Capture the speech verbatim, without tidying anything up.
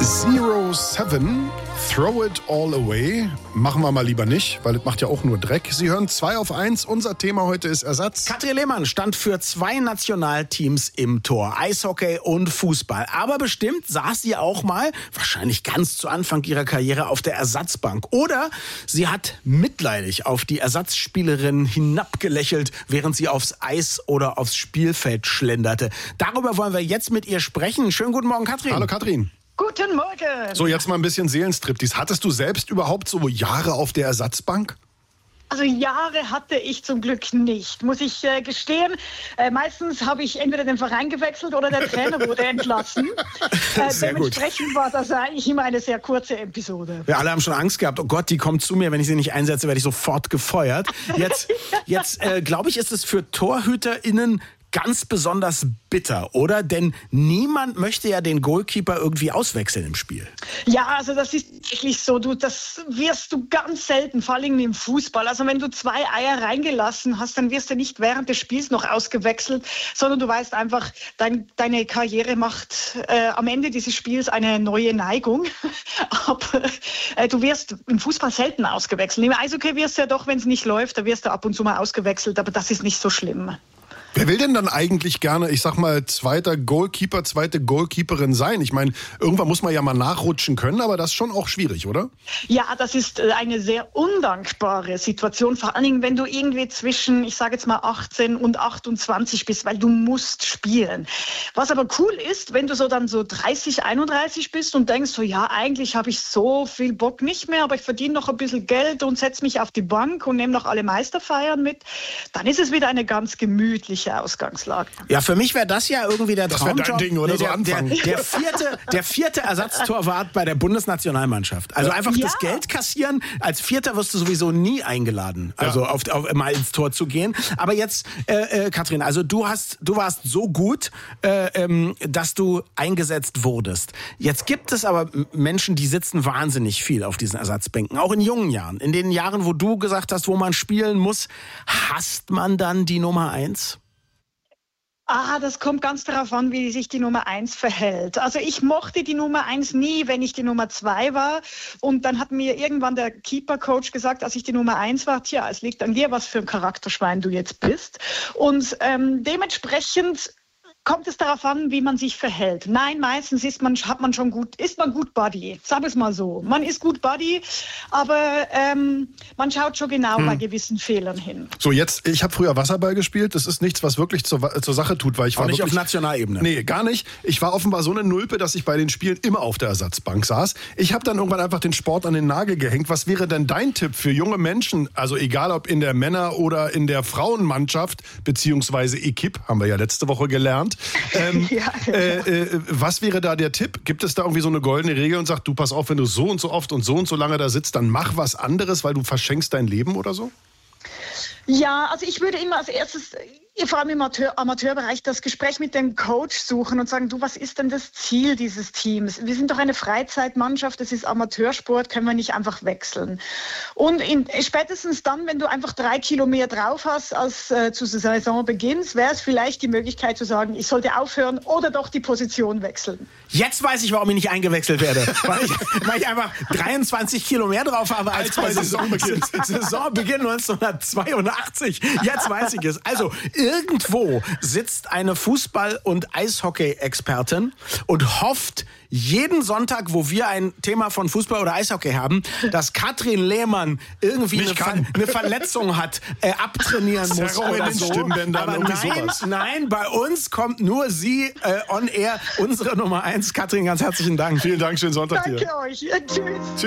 Zero Seven, Throw It All Away. Machen wir mal lieber nicht, weil es macht ja auch nur Dreck. Sie hören zwei auf eins. Unser Thema heute ist Ersatz. Katrin Lehmann stand für zwei Nationalteams im Tor, Eishockey und Fußball. Aber bestimmt saß sie auch mal, wahrscheinlich ganz zu Anfang ihrer Karriere, auf der Ersatzbank. Oder sie hat mitleidig auf die Ersatzspielerin hinabgelächelt, während sie aufs Eis oder aufs Spielfeld schlenderte. Darüber wollen wir jetzt mit ihr sprechen. Schönen guten Morgen, Katrin. Hallo Katrin. Guten Morgen. So, jetzt mal ein bisschen Seelenstriptease. Hattest du selbst überhaupt so Jahre auf der Ersatzbank? Also Jahre hatte ich zum Glück nicht, muss ich äh, gestehen. Äh, meistens habe ich entweder den Verein gewechselt oder der Trainer wurde entlassen. Äh, Sehr dementsprechend gut. war das eigentlich immer eine sehr kurze Episode. Wir alle haben schon Angst gehabt, oh Gott, die kommt zu mir, wenn ich sie nicht einsetze, werde ich sofort gefeuert. Jetzt, jetzt äh, glaube ich, ist es für TorhüterInnen ganz besonders bitter, oder? Denn niemand möchte ja den Goalkeeper irgendwie auswechseln im Spiel. Ja, also das ist wirklich so. Du, das wirst du ganz selten, vor allem im Fußball. Also wenn du zwei Eier reingelassen hast, dann wirst du nicht während des Spiels noch ausgewechselt, sondern du weißt einfach, dein, deine Karriere macht äh, am Ende dieses Spiels eine neue Neigung. Aber äh, du wirst im Fußball selten ausgewechselt. Im Eishockey wirst du ja doch, wenn es nicht läuft, da wirst du ab und zu mal ausgewechselt, aber das ist nicht so schlimm. Wer will denn dann eigentlich gerne, ich sag mal, zweiter Goalkeeper, zweite Goalkeeperin sein? Ich meine, irgendwann muss man ja mal nachrutschen können, aber das ist schon auch schwierig, oder? Ja, das ist eine sehr undankbare Situation, vor allen Dingen, wenn du irgendwie zwischen, ich sage jetzt mal achtzehn und achtundzwanzig bist, weil du musst spielen. Was aber cool ist, wenn du so dann so dreißig, einunddreißig bist und denkst so, ja, eigentlich habe ich so viel Bock nicht mehr, aber ich verdiene noch ein bisschen Geld und setze mich auf die Bank und nehme noch alle Meisterfeiern mit, dann ist es wieder eine ganz gemütliche Ausgangslage. Ja, für mich wäre das ja irgendwie der Das wär Traumjob. dein Ding, oder? Nee, So der, anfangen. Der, der, vierte, der vierte Ersatztorwart bei der Bundesnationalmannschaft. Also einfach Ja. das Geld kassieren. Als Vierter wirst du sowieso nie eingeladen, also Ja. auf, auf, mal ins Tor zu gehen. Aber jetzt, äh, äh, Katrin, also du hast, du warst so gut, äh, ähm, dass du eingesetzt wurdest. Jetzt gibt es aber Menschen, die sitzen wahnsinnig viel auf diesen Ersatzbänken, auch in jungen Jahren. In den Jahren, wo du gesagt hast, wo man spielen muss, hasst man dann die Nummer eins? Ah, das kommt ganz darauf an, wie sich die Nummer eins verhält. Also ich mochte die Nummer eins nie, wenn ich die Nummer zwei war. Und dann hat mir irgendwann der Keeper-Coach gesagt, als ich die Nummer eins war, tja, es liegt an dir, was für ein Charakterschwein du jetzt bist. Und ähm, dementsprechend kommt es darauf an, wie man sich verhält. Nein, meistens ist man, hat man schon gut, ist man gut Buddy. Sag es mal so. Man ist gut Buddy, aber ähm, man schaut schon genau hm. bei gewissen Fehlern hin. So, jetzt, ich habe früher Wasserball gespielt. Das ist nichts, was wirklich zur, zur Sache tut, weil ich Auch war nicht wirklich, auf Nationalebene. Nee, gar nicht. Ich war offenbar so eine Nulpe, dass ich bei den Spielen immer auf der Ersatzbank saß. Ich habe dann irgendwann einfach den Sport an den Nagel gehängt. Was wäre denn dein Tipp für junge Menschen, also egal ob in der Männer- oder in der Frauenmannschaft, beziehungsweise Equipe, haben wir ja letzte Woche gelernt. Ähm, Ja. äh, äh, was wäre da der Tipp? Gibt es da irgendwie so eine goldene Regel und sagt, du pass auf, wenn du so und so oft und so und so lange da sitzt, dann mach was anderes, weil du verschenkst dein Leben oder so? Ja, also ich würde immer als erstes, vor allem im Amateur, Amateurbereich, das Gespräch mit dem Coach suchen und sagen, du, was ist denn das Ziel dieses Teams? Wir sind doch eine Freizeitmannschaft, das ist Amateursport, können wir nicht einfach wechseln. Und in, spätestens dann, wenn du einfach drei Kilo mehr drauf hast als äh, zu Saisonbeginn, wäre es vielleicht die Möglichkeit zu sagen, ich sollte aufhören oder doch die Position wechseln. Jetzt weiß ich, warum ich nicht eingewechselt werde. Weil ich, weil ich einfach dreiundzwanzig Kilo mehr drauf habe als, Als bei bei Saisonbeginn. Saisonbeginn neunzehnhundertzweiundachtzig. Jetzt weiß ich es. Also irgendwo sitzt eine Fußball- und Eishockey-Expertin und hofft jeden Sonntag, wo wir ein Thema von Fußball oder Eishockey haben, dass Katrin Lehmann irgendwie eine, Ver eine Verletzung hat, äh, abtrainieren muss Zerrung in oder den so. Stimmbändern, Aber irgendwie nein, sowas. nein, bei uns kommt nur sie äh, on air, unsere Nummer eins. Katrin, ganz herzlichen Dank. Vielen Dank, schönen Sonntag dir. Danke euch. Tschüss.